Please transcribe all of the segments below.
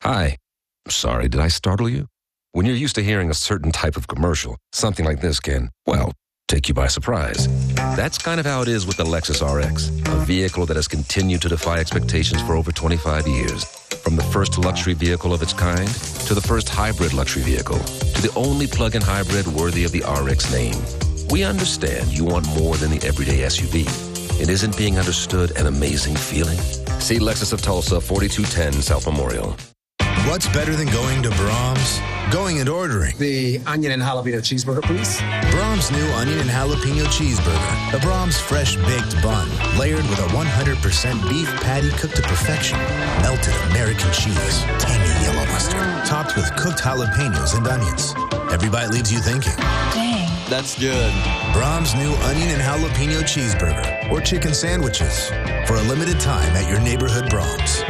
Hi. Sorry, did I startle you? When you're used to hearing a certain type of commercial, something like this can, well, take you by surprise. That's kind of how it is with the Lexus RX, a vehicle that has continued to defy expectations for over 25 years. From the first luxury vehicle of its kind, to the first hybrid luxury vehicle, to the only plug-in hybrid worthy of the RX name. We understand you want more than the everyday SUV. And isn't being understood an amazing feeling? See Lexus of Tulsa, 4210 South Memorial. What's better than going to Brahms? Going and ordering. The onion and jalapeno cheeseburger, please. Brahms' new onion and jalapeno cheeseburger. A Brahms fresh baked bun, layered with a 100% beef patty cooked to perfection. Melted American cheese, tangy yellow mustard, topped with cooked jalapenos and onions. Every bite leaves you thinking, dang, that's good. Brahms' new onion and jalapeno cheeseburger or chicken sandwiches for a limited time at your neighborhood Brahms.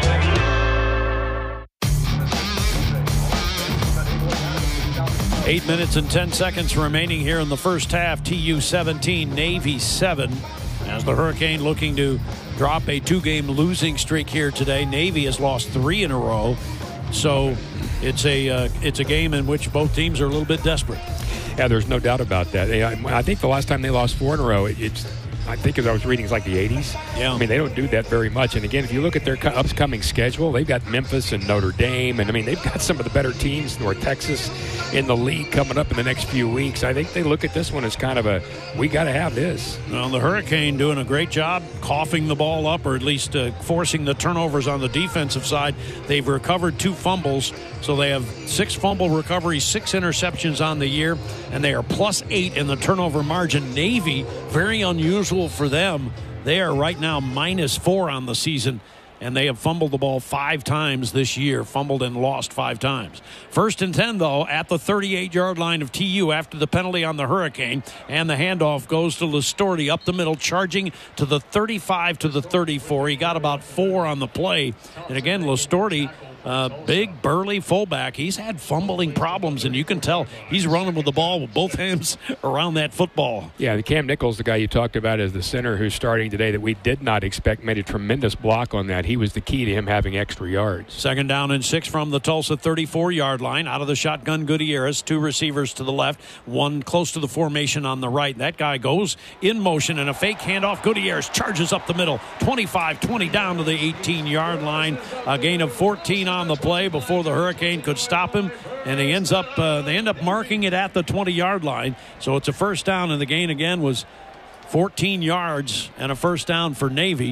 Eight minutes and 10 seconds remaining here in the first half. TU 17, Navy 7. As the Hurricane looking to drop a two-game losing streak here today. Navy has lost 3 in a row. So it's a game in which both teams are a little bit desperate. Yeah, there's no doubt about that. I think the last time they lost 4 in a row, I think as I was reading, it's like the 80s. Yeah. I mean, they don't do that very much. And again, if you look at their upcoming schedule, they've got Memphis and Notre Dame. And I mean, they've got some of the better teams, North Texas, in the league coming up in the next few weeks. I think they look at this one as kind of we got to have this. Well, the Hurricane doing a great job coughing the ball up, or at least forcing the turnovers on the defensive side. They've recovered 2 fumbles, so they have 6 fumble recoveries, 6 interceptions on the year, and they are +8 in the turnover margin. Navy, very unusual for them. They are right now -4 on the season, and they have fumbled the ball 5 times this year, fumbled and lost 5 times. 1st and 10, though, at the 38-yard line of TU after the penalty on the Hurricane, and the handoff goes to Listorti up the middle, charging to the 35 to the 34. He got about 4 on the play, and again, Listorti, big, burly fullback. He's had fumbling problems, and you can tell he's running with the ball with both hands around that football. Yeah, the Cam Nichols, the guy you talked about as the center who's starting today that we did not expect, made a tremendous block on that. He was the key to him having extra yards. 2nd down and 6 from the Tulsa 34-yard line. Out of the shotgun, Gutierrez, 2 receivers to the left, 1 close to the formation on the right. That guy goes in motion, and a fake handoff. Gutierrez charges up the middle, 25-20 down to the 18-yard line. A gain of 14 on the play before the Hurricane could stop him, and they end up marking it at the 20-yard line. So it's a 1st down, and the gain again was 14 yards and a 1st down for Navy.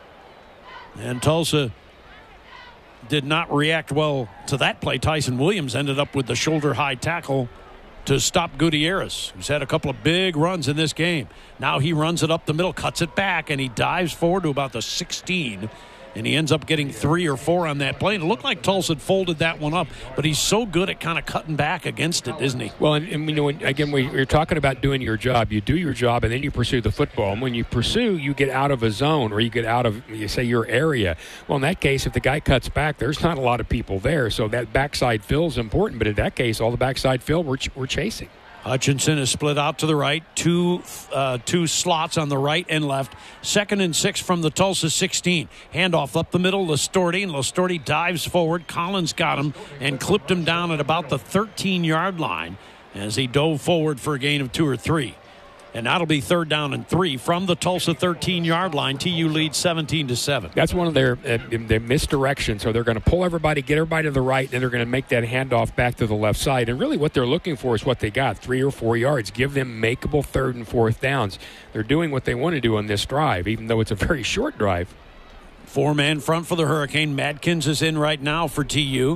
And Tulsa did not react well to that play. Tyson Williams ended up with the shoulder-high tackle to stop Gutierrez, who's had a couple of big runs in this game. Now he runs it up the middle, cuts it back, and he dives forward to about the 16. And he ends up getting 3 or 4 on that play. And it looked like Tulsa had folded that one up, but he's so good at kind of cutting back against it, isn't he? Well, and you know, again, we're talking about doing your job. You do your job, and then you pursue the football. And when you pursue, you get out of a zone, or you get out of, you say, your area. Well, in that case, if the guy cuts back, there's not a lot of people there. So that backside fill is important. But in that case, all the backside fill we're chasing. Hutchinson is split out to the right, two slots on the right and left. 2nd and 6 from the Tulsa 16. Handoff up the middle, Listorti, and Listorti dives forward. Collins got him and clipped him down at about the 13-yard line as he dove forward for a gain of 2 or 3. And that'll be 3rd down and 3 from the Tulsa 13-yard line. TU leads 17-7. That's one of their misdirections. So they're going to pull everybody, get everybody to the right, and they're going to make that handoff back to the left side. And really what they're looking for is what they got, 3 or 4 yards. Give them makeable 3rd and 4th downs. They're doing what they want to do on this drive, even though it's a very short drive. 4-man front for the Hurricane. Madkins is in right now for TU.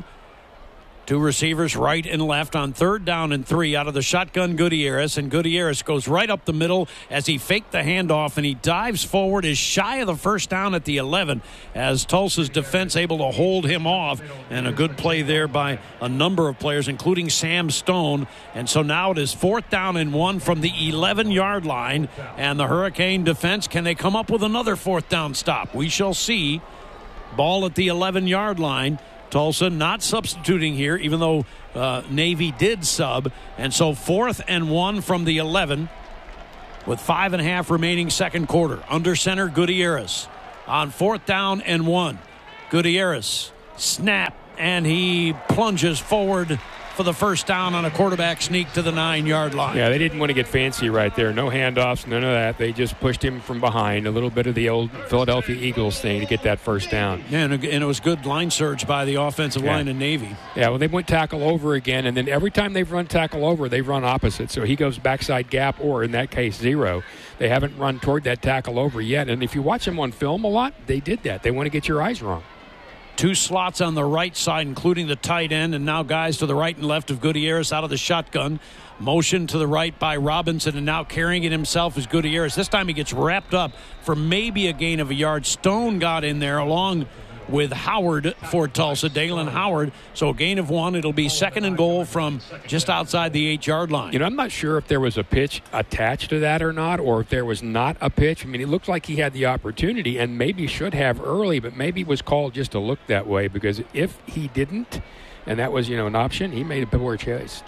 2 receivers right and left on 3rd down and 3 out of the shotgun, Gutierrez. And Gutierrez goes right up the middle as he faked the handoff, and he dives forward, is shy of the 1st down at the 11 as Tulsa's defense able to hold him off. And a good play there by a number of players, including Sam Stone. And so now it is 4th down and 1 from the 11-yard line. And the Hurricane defense, can they come up with another 4th down stop? We shall see. Ball at the 11-yard line. Tulsa not substituting here, even though Navy did sub. And so 4th and 1 from the 11 with 5.5 remaining 2nd quarter. Under center, Gutierrez on 4th down and 1. Gutierrez, snap, and he plunges forward for the first down on a quarterback sneak to the 9-yard line. Yeah, they didn't want to get fancy right there. No handoffs, none of that. They just pushed him from behind, a little bit of the old Philadelphia Eagles thing to get that first down. Yeah, and it was good line surge by the offensive line in Navy. Yeah, well, they went tackle over again, and then every time they've run tackle over, they've run opposite. So he goes backside gap, or in that case, zero. They haven't run toward that tackle over yet. And if you watch them on film a lot, they did that. They want to get your eyes wrong. 2 slots on the right side, including the tight end, and now guys to the right and left of Gutierrez out of the shotgun. Motion to the right by Robinson, and now carrying it himself is Gutierrez. This time he gets wrapped up for maybe a gain of a yard. Stone got in there along with Howard for Tulsa, Dalen Howard. So a gain of 1. It'll be 2nd and goal from just outside the 8-yard line. You know, I'm not sure if there was a pitch attached to that or not, or if there was not a pitch. I mean, it looked like he had the opportunity and maybe should have early, but maybe was called just to look that way, because if he didn't, and that was, an option, he made a poor choice.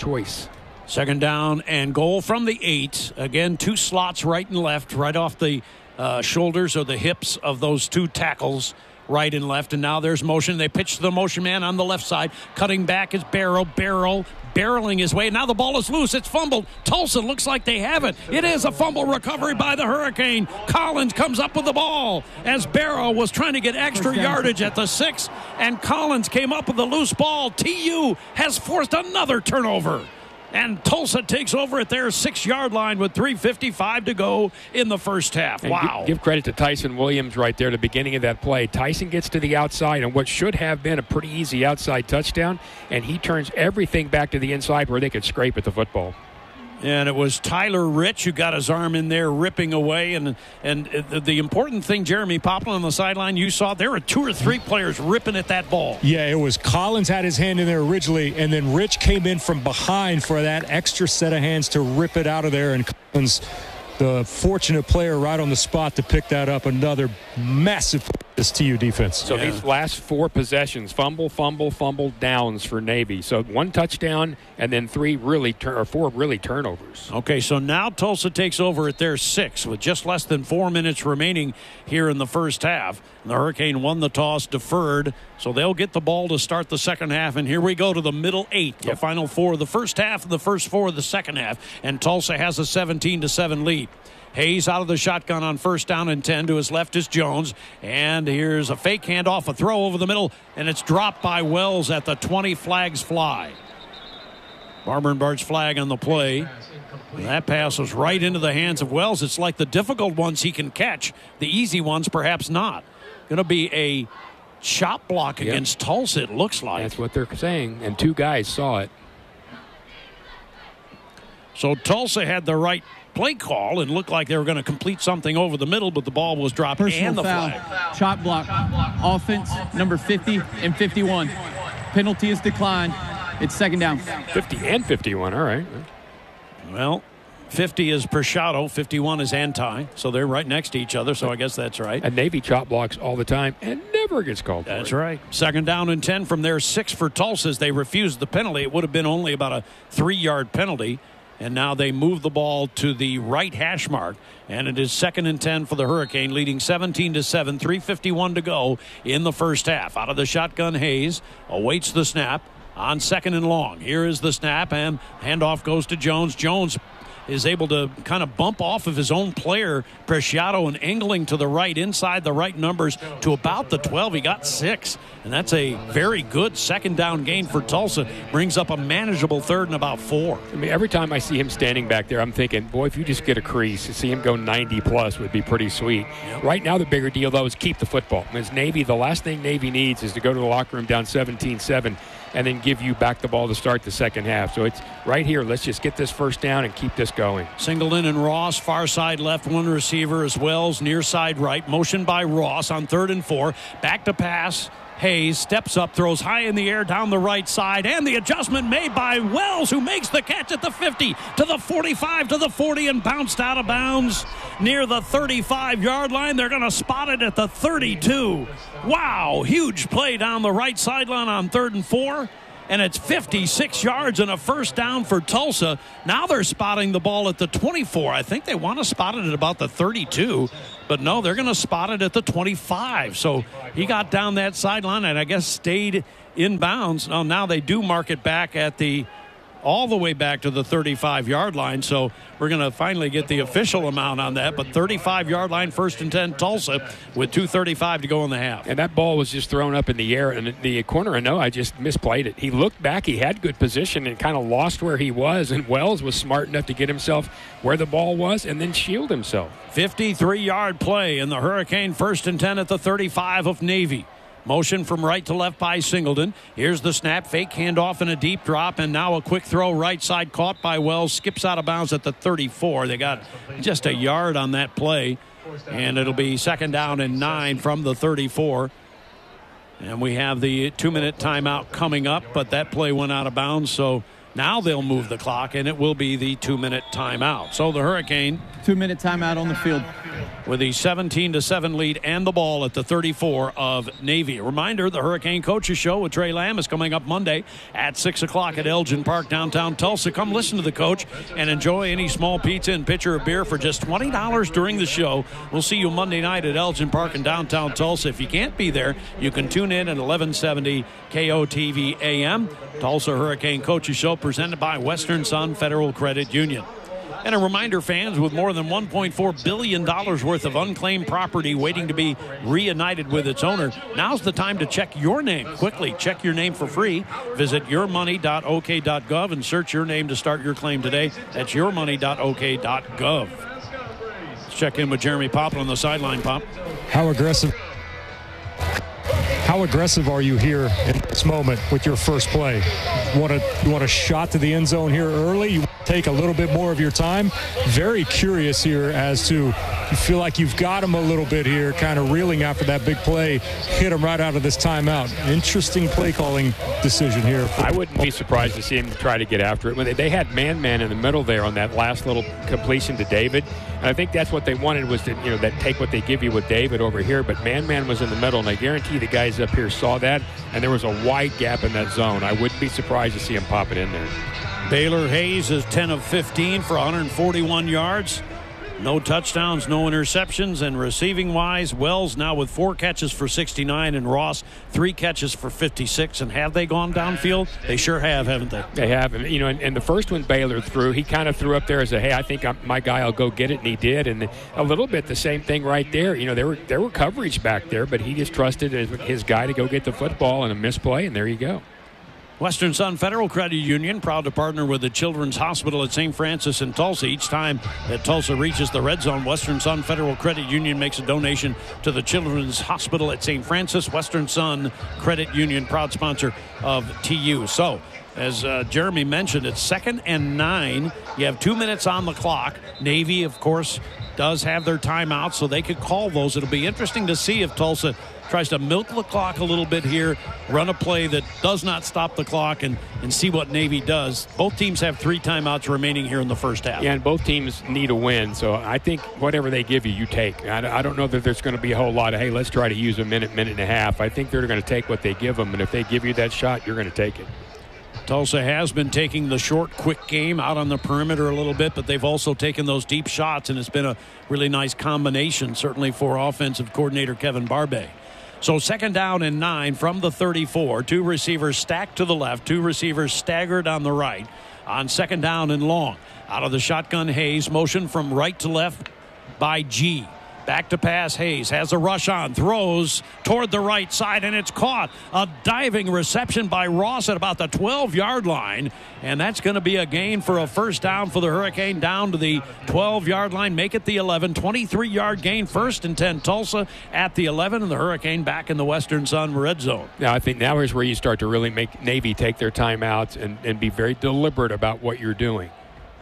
2nd down and goal from the 8. Again, 2 slots right and left, right off the shoulders or the hips of those 2 tackles, right and left. And now there's motion. They pitch to the motion man on the left side. Cutting back is Barrow barreling his way. Now the ball is loose. It's fumbled. Tulsa looks like they have it. It is a fumble recovery by the Hurricane. Collins comes up with the ball as Barrow was trying to get extra yardage at the 6, and Collins came up with the loose ball. TU has forced another turnover. And Tulsa takes over at their 6-yard line with 3:55 to go in the first half. And wow. Give credit to Tyson Williams right there at the beginning of that play. Tyson gets to the outside on what should have been a pretty easy outside touchdown, and he turns everything back to the inside where they could scrape at the football. And it was Tyler Rich who got his arm in there ripping away. And the important thing, Jeremy Poplin on the sideline, you saw there were 2 or 3 players ripping at that ball. Yeah, it was Collins had his hand in there originally, and then Rich came in from behind for that extra set of hands to rip it out of there. And Collins, the fortunate player right on the spot to pick that up. Another massive this TU defense. So these last 4 possessions, fumble, downs for Navy. So 1 touchdown and then 4 really turnovers. Okay, so now Tulsa takes over at their 6 with just less than 4 minutes remaining here in the first half. The Hurricane won the toss, deferred, so they'll get the ball to start the second half. And here we go to the middle 8, the final 4 of the first half and the first 4 of the second half. And Tulsa has a 17-7 lead. Hayes out of the shotgun on 1st down and 10. To his left is Jones. And here's a fake handoff, a throw over the middle, and it's dropped by Wells at the 20. Flags fly. Barber and Bart's flag on the play. That pass was right into the hands of Wells. It's like the difficult ones he can catch. The easy ones perhaps not. Going to be a chop block against Tulsa, it looks like. That's what they're saying, and 2 guys saw it. So Tulsa had the right play call and looked like they were going to complete something over the middle, but the ball was dropped. Personal and the foul. flag. Chop block. Offense number 50 and 51. Penalty is declined. It's 2nd down. 50 and 51. All right. Well, 50 is Preciado, 51 is Anti, so they're right next to each other, so I guess that's right. And Navy chop blocks all the time and never gets called for. That's right. 2nd down and 10 from their 6 for Tulsa as they refused the penalty. It would have been only about a 3-yard penalty. And now they move the ball to the right hash mark. And it is 2nd and 10 for the Hurricane, leading 17-7, 3:51 to go in the first half. Out of the shotgun, Hayes awaits the snap on 2nd and long. Here is the snap, and handoff goes to Jones. Jones is able to kind of bump off of his own player, Preciado, and angling to the right, inside the right numbers to about the 12. He got 6, and that's a very good 2nd down gain for Tulsa. Brings up a manageable 3rd and about 4. I mean, every time I see him standing back there, I'm thinking, boy, if you just get a crease, to see him go 90-plus would be pretty sweet. Yep. Right now, the bigger deal, though, is keep the football. Because Navy, the last thing Navy needs is to go to the locker room down 17-7 and then give you back the ball to start the second half. So it's right here. Let's just get this first down and keep this going. Singleton and Ross, far side left, 1 receiver as Wells, near side right. Motion by Ross on 3rd and 4. Back to pass. Hayes steps up, throws high in the air down the right side, and the adjustment made by Wells, who makes the catch at the 50, to the 45, to the 40, and bounced out of bounds near the 35-yard line. They're going to spot it at the 32. Wow, huge play down the right sideline on 3rd and 4. And it's 56 yards and a first down for Tulsa. Now they're spotting the ball at the 24. I think they want to spot it at about the 32. But no, they're going to spot it at the 25. So he got down that sideline and I guess stayed inbounds. Oh, now they do mark it back at all the way back to the 35-yard line. So we're going to finally get the official amount on that. But 35-yard line, 1st and 10, Tulsa, with 2:35 to go in the half. And that ball was just thrown up in the air, and the corner, I just misplayed it. He looked back, he had good position, and kind of lost where he was. And Wells was smart enough to get himself where the ball was and then shield himself. 53-yard play, and the Hurricane 1st and 10 at the 35 of Navy. Motion from right to left by Singleton. Here's the snap, fake handoff and a deep drop, and now a quick throw right side caught by Wells. Skips out of bounds at the 34. They got just a yard on that play, and it'll be 2nd down and 9 from the 34. And we have the 2-minute timeout coming up, but that play went out of bounds, so now they'll move the clock, and it will be the 2-minute timeout. So the Hurricane 2-minute timeout on the field with a 17-7 lead and the ball at the 34 of Navy. A reminder, the Hurricane Coaches Show with Trey Lamb is coming up Monday at 6 o'clock at Elgin Park, downtown Tulsa. Come listen to the coach and enjoy any small pizza and pitcher of beer for just $20 during the show. We'll see you Monday night at Elgin Park in downtown Tulsa. If you can't be there, you can tune in at 1170 KOTV AM. Tulsa Hurricane Coaches Show presented by Western Sun Federal Credit Union. And a reminder, fans, with more than $1.4 billion worth of unclaimed property waiting to be reunited with its owner, now's the time to check your name. Quickly, check your name for free. Visit yourmoney.ok.gov and search your name to start your claim today. That's yourmoney.ok.gov. Let's check in with Jeremy Poppel on the sideline, Pop. How aggressive are you here in this moment with your first play? You want a shot to the end zone here early? You take a little bit more of your time? Very curious here as to, you feel like you've got him a little bit here, kind of reeling after that big play, hit him right out of this timeout. Interesting play calling decision here. I wouldn't be surprised to see him try to get after it. When they had man-man in the middle there on that last little completion to David, and I think that's what they wanted, was to, that take what they give you with David over here, but man-man was in the middle, and I guarantee the guys up here saw that, and there was a wide gap in that zone. I wouldn't be surprised to see him pop it in there. Baylor Hayes is 10 of 15 for 141 yards. No touchdowns, no interceptions, and receiving-wise, Wells now with 4 catches for 69, and Ross 3 catches for 56. And have they gone downfield? They sure have, haven't they? They have. And the first one Baylor threw, he kind of threw up there as a, hey, I think my guy will go get it, and he did. And a little bit the same thing right there. There were coverage back there, but he just trusted his guy to go get the football, and a misplay, and there you go. Western Sun Federal Credit Union, proud to partner with the Children's Hospital at St. Francis in Tulsa. Each time that Tulsa reaches the red zone, Western Sun Federal Credit Union makes a donation to the Children's Hospital at St. Francis. Western Sun Credit Union, proud sponsor of TU. So, as Jeremy mentioned, it's 2nd and 9. You have 2 minutes on the clock. Navy, of course, does have their timeout, so they could call those. It'll be interesting to see if Tulsa tries to milk the clock a little bit here, run a play that does not stop the clock, and see what Navy does. Both teams have 3 timeouts remaining here in the first half. Yeah, and both teams need a win, so I think whatever they give you, you take. I don't know that there's going to be a whole lot of, hey, let's try to use a minute and a half. I think they're going to take what they give them, and if they give you that shot, you're going to take it. Tulsa has been taking the short, quick game out on the perimeter a little bit, but they've also taken those deep shots, and it's been a really nice combination, certainly for offensive coordinator Kevin Barbay. So 2nd down and 9 from the 34. 2 receivers stacked to the left, 2 receivers staggered on the right. On 2nd down and long, out of the shotgun, Hayes, motion from right to left by G. Back to pass, Hayes has a rush on, throws toward the right side, and it's caught. A diving reception by Ross at about the 12-yard line, and that's going to be a gain for a first down for the Hurricane down to the 12-yard line, make it the 11. 23-yard gain, 1st and 10, Tulsa at the 11, and the Hurricane back in the Western Sun red zone. Now, I think now is where you start to really make Navy take their timeouts and be very deliberate about what you're doing.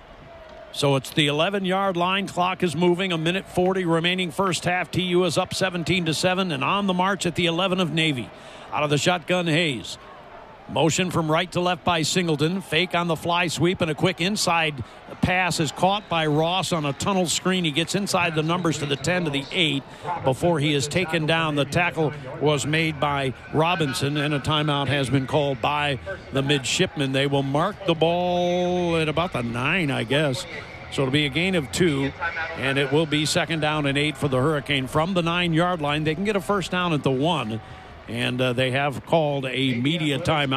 So it's the 11-yard line. Clock is moving. 1:40 remaining first half. TU is up 17-7 and on the march at the 11 of Navy. Out of the shotgun, Hayes. Motion from right to left by Singleton. Fake on the fly sweep, and a quick inside pass is caught by Ross on a tunnel screen. He gets inside the numbers to the 10 to the 8 before he is taken down. The tackle was made by Robinson, and a timeout has been called by the midshipmen. They will mark the ball at about the 9, I guess. So it'll be a gain of 2, and it will be 2nd down and 8 for the Hurricane from the 9-yard line. They can get a first down at the 1. And they have called a media timeout.